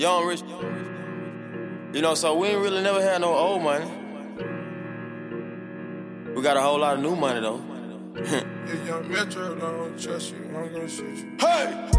Young rich. You know, so we ain't really never had no old money. We got a whole lot of new money though. If Young Metro don't trust you, I'm gonna shoot you. Hey!